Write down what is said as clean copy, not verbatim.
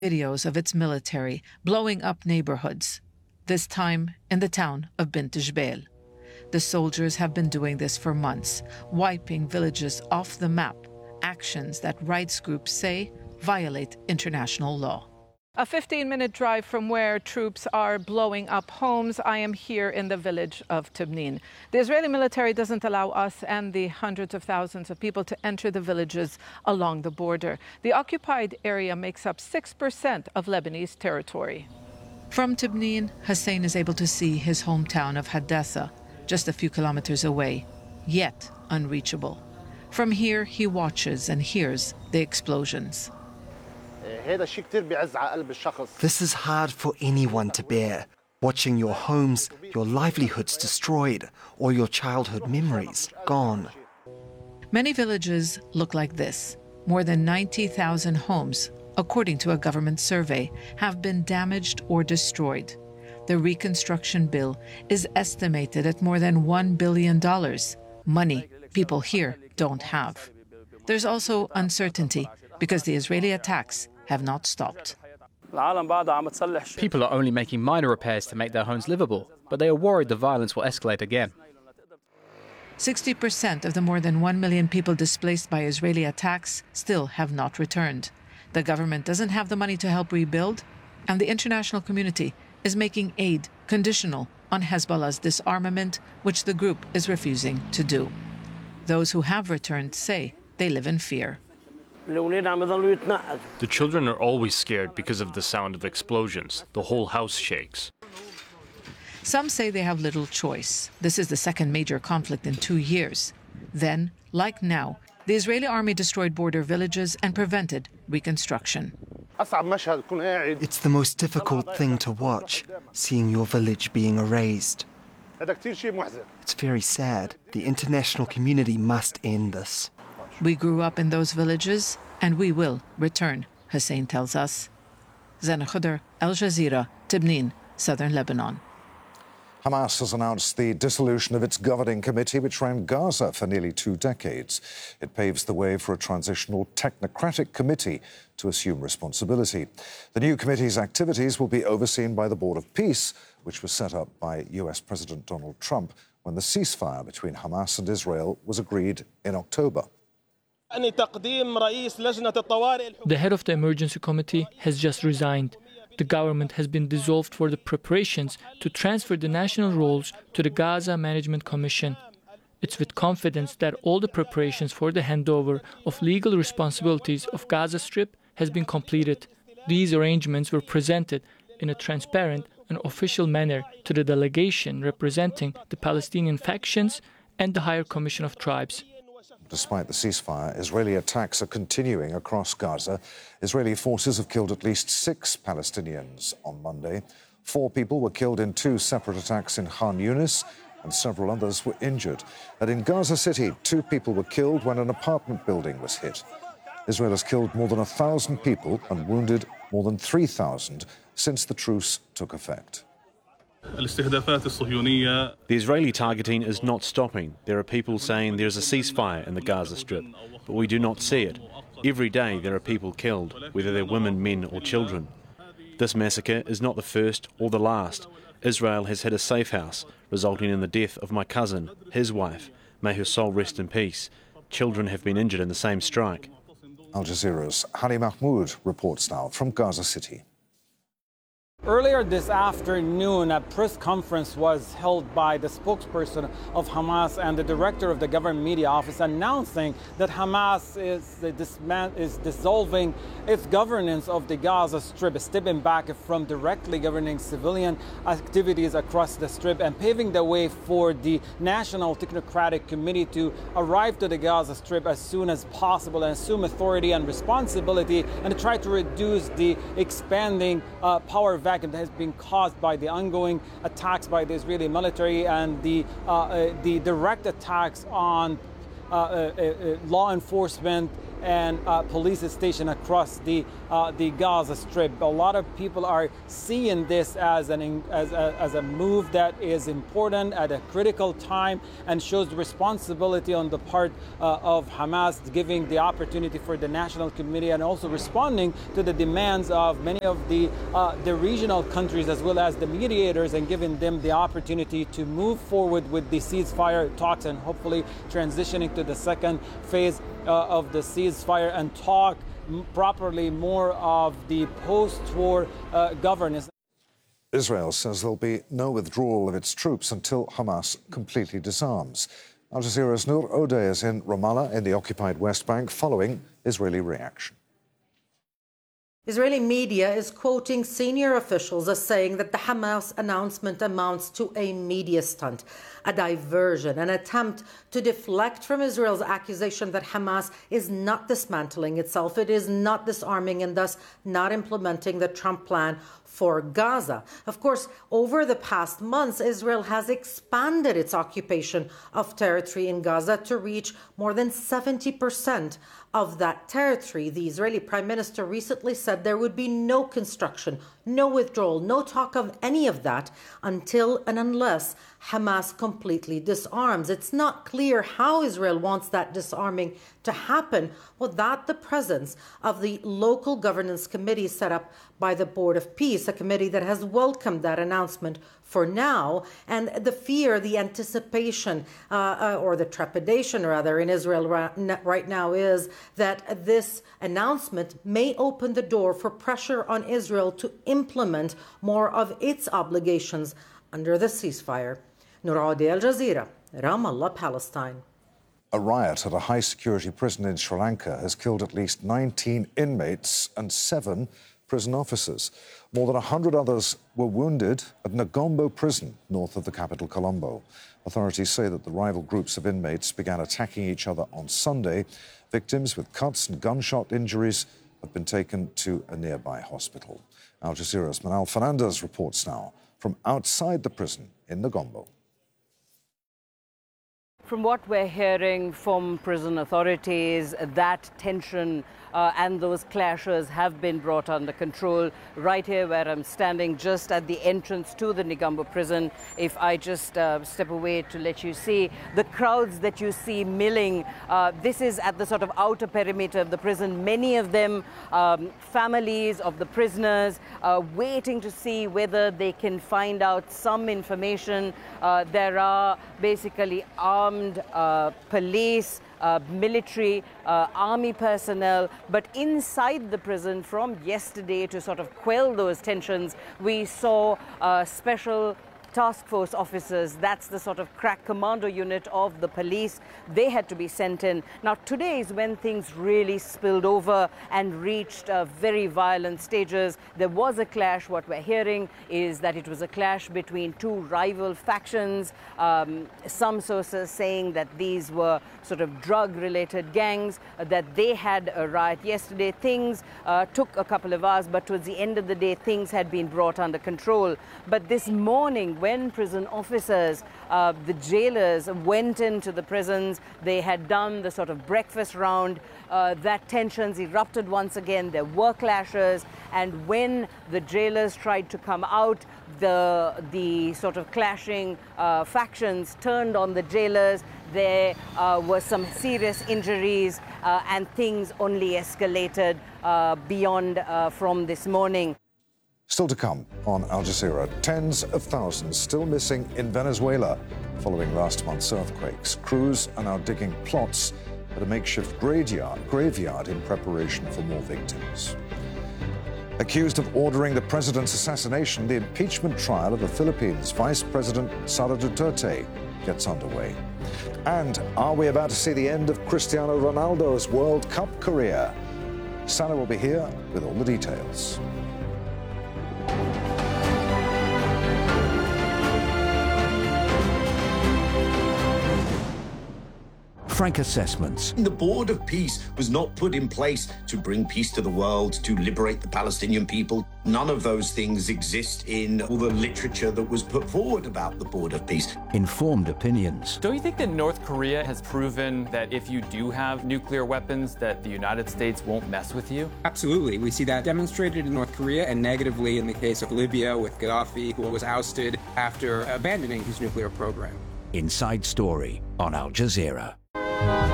videos of its military blowing up neighborhoods, this time in the town of Bint Jbeil. The soldiers have been doing this for months, wiping villages off the map, actions that rights groups say violate international law. A 15-minute drive from where troops are blowing up homes, I am here in the village of Tibnin. The Israeli military doesn't allow us and the hundreds of thousands of people to enter the villages along the border. The occupied area makes up 6% of Lebanese territory. From Tibnin, Hussein is able to see his hometown of Hadassa, just a few kilometers away, yet unreachable. From here, he watches and hears the explosions. This is hard for anyone to bear. Watching your homes, your livelihoods destroyed, or your childhood memories gone. Many villages look like this. More than 90,000 homes, according to a government survey, have been damaged or destroyed. The reconstruction bill is estimated at more than $1 billion, money people here don't have. There's also uncertainty because the Israeli attacks have not stopped. People are only making minor repairs to make their homes livable, but they are worried the violence will escalate again. 60% of the more than 1 million people displaced by Israeli attacks still have not returned. The government doesn't have the money to help rebuild, and the international community is making aid conditional on Hezbollah's disarmament, which the group is refusing to do. Those who have returned say they live in fear. The children are always scared because of the sound of explosions. The whole house shakes. Some say they have little choice. This is the second major conflict in 2 years. Then, like now, the Israeli army destroyed border villages and prevented reconstruction. It's the most difficult thing to watch, seeing your village being erased. It's very sad. The international community must end this. We grew up in those villages, and we will return, Hussein tells us. Zana Khudr, Al Jazeera, Tibnin, southern Lebanon. Hamas has announced the dissolution of its governing committee, which ran Gaza for nearly 2 decades. It paves the way for a transitional technocratic committee to assume responsibility. The new committee's activities will be overseen by the Board of Peace, which was set up by US President Donald Trump when the ceasefire between Hamas and Israel was agreed in October. The head of the emergency committee has just resigned. The government has been dissolved for the preparations to transfer the national roles to the Gaza Management Commission. It's with confidence that all the preparations for the handover of legal responsibilities of Gaza Strip has been completed. These arrangements were presented in a transparent and official manner to the delegation representing the Palestinian factions and the Higher Commission of Tribes. Despite the ceasefire, Israeli attacks are continuing across Gaza. Israeli forces have killed at least 6 Palestinians on Monday. 4 people were killed in 2 separate attacks in Khan Yunis, and several others were injured. And in Gaza City, 2 people were killed when an apartment building was hit. Israel has killed more than 1,000 people and wounded more than 3,000 since the truce took effect. The Israeli targeting is not stopping. There are people saying there is a ceasefire in the Gaza Strip, but we do not see it. Every day there are people killed, whether they're women, men or children. This massacre is not the first or the last. Israel has hit a safe house, resulting in the death of my cousin, his wife. May her soul rest in peace. Children have been injured in the same strike. Al Jazeera's Hani Mahmoud reports now from Gaza City. Earlier this afternoon, a press conference was held by the spokesperson of Hamas and the director of the government media office announcing that Hamas is dissolving its governance of the Gaza Strip, stepping back from directly governing civilian activities across the Strip and paving the way for the National Technocratic Committee to arrive to the Gaza Strip as soon as possible and assume authority and responsibility and to try to reduce the expanding power vacuum that has been caused by the ongoing attacks by the Israeli military and the direct attacks on law enforcement and police station across the Gaza Strip. A lot of people are seeing this as a move that is important at a critical time and shows the responsibility on the part of Hamas, giving the opportunity for the national community and also responding to the demands of many of the regional countries as well as the mediators, and giving them the opportunity to move forward with the ceasefire talks and hopefully transitioning to the second phase of the ceasefire and talk properly more of the post-war governance. Israel says there'll be no withdrawal of its troops until Hamas completely disarms. Al Jazeera's Noor Odeh is in Ramallah in the occupied West Bank following Israeli reaction. Israeli media is quoting senior officials as saying that the Hamas announcement amounts to a media stunt, a diversion, an attempt to deflect from Israel's accusation that Hamas is not dismantling itself, it is not disarming, and thus not implementing the Trump plan for Gaza. Of course, over the past months, Israel has expanded its occupation of territory in Gaza to reach more than 70% of that territory. The Israeli Prime Minister recently said there would be no construction, no withdrawal, no talk of any of that until and unless Hamas completely disarms. It's not clear how Israel wants that disarming to happen without the presence of the local governance committee set up by the Board of Peace, a committee that has welcomed that announcement for now. And the fear, the anticipation, or the trepidation rather, in Israel right now is that this announcement may open the door for pressure on Israel to implement more of its obligations under the ceasefire. Noor Odeh, Al Jazeera, Ramallah, Palestine. A riot at a high-security prison in Sri Lanka has killed at least 19 inmates and 7 prison officers. More than 100 others were wounded at Negombo prison, north of the capital, Colombo. Authorities say that the rival groups of inmates began attacking each other on Sunday. Victims with cuts and gunshot injuries have been taken to a nearby hospital. Al Jazeera's Manal Fernandez reports now from outside the prison in Negombo. From what we're hearing from prison authorities, that tension and those clashes have been brought under control. Right here where I'm standing, just at the entrance to the Negombo prison, if I just step away to let you see the crowds that you see milling, this is at the sort of outer perimeter of the prison. Many of them families of the prisoners waiting to see whether they can find out some information. There are basically armed police, military, army personnel, but inside the prison from yesterday to sort of quell those tensions, we saw special task force officers, that's the sort of crack commando unit of the police. They had to be sent in. Now today is when things really spilled over and reached very violent stages. There was a clash. What we're hearing is that it was a clash between 2 rival factions. Some sources saying that these were sort of drug-related gangs, that they had a riot yesterday. Things took a couple of hours, but towards the end of the day, things had been brought under control. But this morning, when prison officers, the jailers, went into the prisons, they had done the sort of breakfast round, that tensions erupted once again. There were clashes, and when the jailers tried to come out, the sort of clashing factions turned on the jailers. There were some serious injuries, and things only escalated beyond from this morning. Still to come on Al Jazeera, tens of thousands still missing in Venezuela following last month's earthquakes. Crews are now digging plots at a makeshift graveyard in preparation for more victims. Accused of ordering the president's assassination, the impeachment trial of the Philippines Vice President Sara Duterte gets underway. And are we about to see the end of Cristiano Ronaldo's World Cup career? Sana will be here with all the details. frank assessments. The Board of Peace was not put in place to bring peace to the world, to liberate the Palestinian people. None of those things exist in all the literature that was put forward about the Board of Peace. Informed opinions. Don't you think that North Korea has proven that if you do have nuclear weapons, that the United States won't mess with you? Absolutely. We see that demonstrated in North Korea and negatively in the case of Libya with Gaddafi, who was ousted after abandoning his nuclear program. Inside Story on Al Jazeera.